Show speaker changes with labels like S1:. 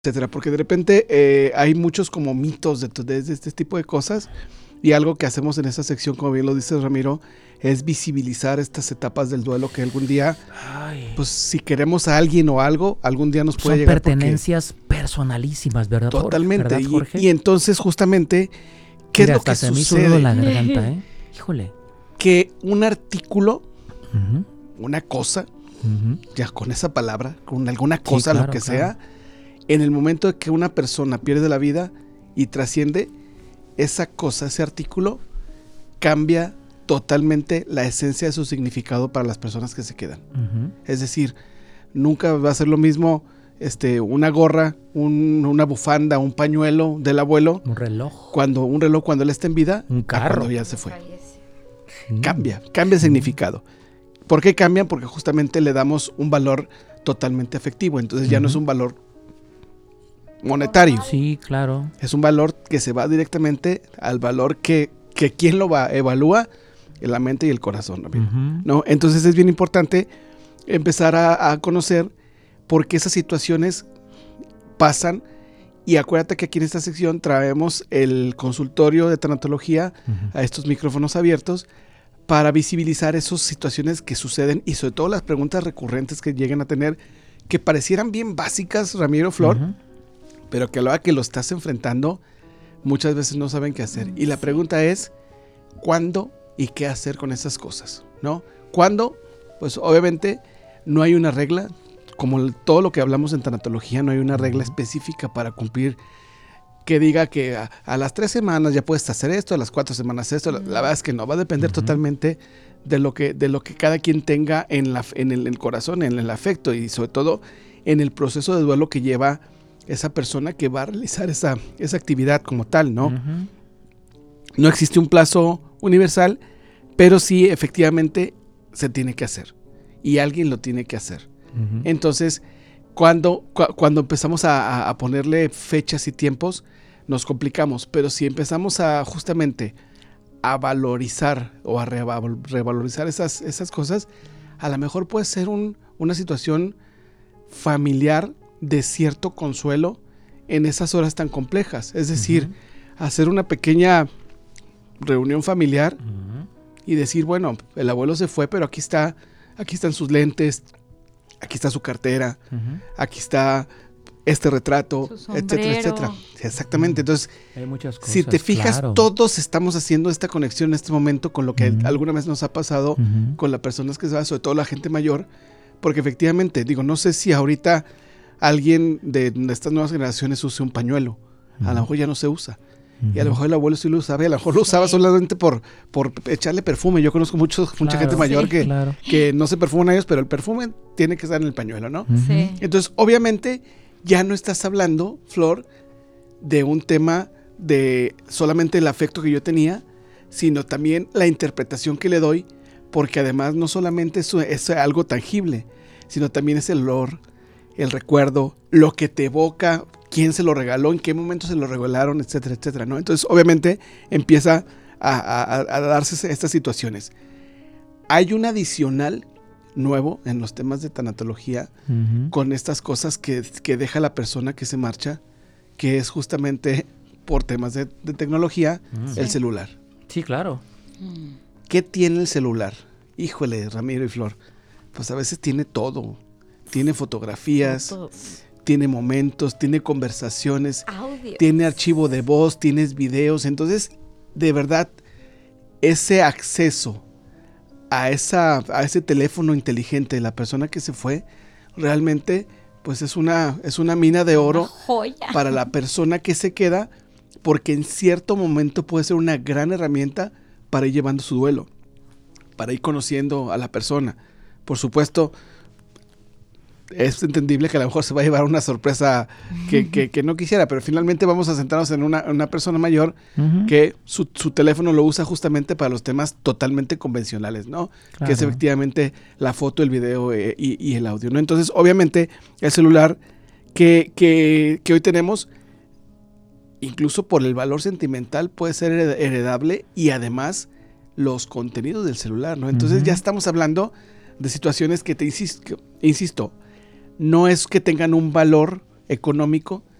S1: etcétera, porque de repente hay muchos como mitos de este tipo de cosas, y algo que hacemos en esta sección, como bien lo dices, Ramiro, es visibilizar estas etapas del duelo que algún día, pues si queremos a alguien o algo, algún día nos puede llegar.
S2: Son pertenencias personalísimas, ¿verdad?
S1: Totalmente.
S2: ¿Verdad, Jorge?
S1: Y entonces justamente, ¿qué
S2: Mira,
S1: es lo que
S2: hasta se me hizo
S1: sucede?
S2: nudo la garganta, ¿eh? Híjole.
S1: Que un artículo,
S2: Ujú,
S1: una cosa,
S2: ujú.
S1: ya con esa palabra, con alguna cosa,
S2: claro,
S1: lo que
S2: claro.
S1: sea, en el momento de que una persona pierde la vida y trasciende, esa cosa, ese artículo, cambia totalmente la esencia de su significado para las personas que se quedan.
S2: Ujú.
S1: Es decir, nunca va a ser lo mismo una gorra, una bufanda, un pañuelo del abuelo,
S2: Un reloj.
S1: cuando él está en vida,
S2: Un
S1: a
S2: carro.
S1: cuando ya se fue.
S2: Sí.
S1: Cambia el significado. ¿Por qué cambian? Porque justamente le damos un valor totalmente afectivo. Entonces ya no es un valor monetario.
S2: Sí, claro.
S1: Es un valor que se va directamente al valor que quien lo evalúa, en la mente y el corazón, amigo.
S2: Ujú.
S1: ¿No? Entonces es bien importante empezar a conocer por qué esas situaciones pasan. Y acuérdate que aquí en esta sección traemos el consultorio de tanatología
S2: Ujú.
S1: a estos micrófonos abiertos para visibilizar esas situaciones que suceden y sobre todo las preguntas recurrentes que lleguen a tener, que parecieran bien básicas, Ramiro, Flor,
S2: Ujú.
S1: pero que a la hora que lo estás enfrentando muchas veces no saben qué hacer. Y la pregunta es, ¿cuándo y qué hacer con esas cosas? ¿No? ¿Cuándo? Pues obviamente no hay una regla, como todo lo que hablamos en tanatología, no hay una regla específica para cumplir que diga que a las 3 semanas ya puedes hacer esto, a las 4 semanas esto. La verdad es que no, va a depender totalmente de lo que cada quien tenga en el corazón, en el afecto y sobre todo en el proceso de duelo que lleva esa persona que va a realizar esa actividad como tal, ¿no?
S2: Ujú.
S1: No existe un plazo universal, pero sí efectivamente se tiene que hacer y alguien lo tiene que hacer.
S2: Ujú.
S1: Entonces, cuando empezamos a ponerle fechas y tiempos, nos complicamos, pero si empezamos a justamente a valorizar o a revalorizar esas cosas, a lo mejor puede ser una situación familiar de cierto consuelo en esas horas tan complejas. Es decir, hacer una pequeña reunión familiar
S2: Ujú.
S1: y decir, bueno, el abuelo se fue, pero aquí están sus lentes, aquí está su cartera,
S2: Ujú.
S1: aquí está este retrato,
S3: Su
S1: etcétera,
S3: sombrero.
S1: etcétera. Exactamente. Entonces,
S2: Hay muchas cosas.
S1: si te fijas,
S2: claro.
S1: todos estamos haciendo esta conexión en este momento con lo que
S2: Ujú.
S1: alguna vez nos ha pasado
S2: Ujú.
S1: con las personas que se van, sobre todo la gente mayor, porque efectivamente, digo, no sé si ahorita alguien de estas nuevas generaciones use un pañuelo. A lo mejor ya no se usa. Y a lo mejor el abuelo sí lo usaba, y a lo mejor lo usaba solamente por echarle perfume. Yo conozco mucha
S2: Claro.
S1: gente mayor
S3: Sí.
S2: Claro.
S1: que no se perfuman ellos, pero el perfume tiene que estar en el pañuelo, ¿no?
S2: Ujú.
S3: Sí.
S1: Entonces, obviamente, ya no estás hablando, Flor, de un tema de solamente el afecto que yo tenía, sino también la interpretación que le doy, porque además no solamente es algo tangible, sino también es el olor, el recuerdo, lo que te evoca, quién se lo regaló, en qué momento se lo regalaron, etcétera, etcétera, ¿no? Entonces, obviamente, empieza a darse estas situaciones. Hay un adicional nuevo en los temas de tanatología
S2: Ujú.
S1: con estas cosas que deja la persona que se marcha, que es justamente por temas de tecnología, el celular.
S2: Sí, claro.
S1: ¿Qué tiene el celular? Híjole, Ramiro y Flor, pues a veces tiene todo. Tiene fotografías,
S3: Fotos,
S1: tiene momentos, tiene conversaciones,
S3: audios.
S1: tiene archivo de voz, tienes videos. Entonces, de verdad, ese acceso a ese teléfono inteligente de la persona que se fue, realmente, pues es una mina de oro
S3: Una joya.
S1: para la persona que se queda, porque en cierto momento puede ser una gran herramienta para ir llevando su duelo, para ir conociendo a la persona. Por supuesto, es entendible que a lo mejor se va a llevar una sorpresa que no quisiera, pero finalmente vamos a centrarnos en una persona mayor
S2: Ujú.
S1: que su teléfono lo usa justamente para los temas totalmente convencionales, ¿no?
S2: Claro.
S1: Que es efectivamente la foto, el video y el audio, ¿no? Entonces, obviamente, el celular que hoy tenemos, incluso por el valor sentimental, puede ser heredable y además los contenidos del celular, ¿no? Entonces
S2: Ujú.
S1: ya estamos hablando de situaciones que insisto, no es que tengan un valor económico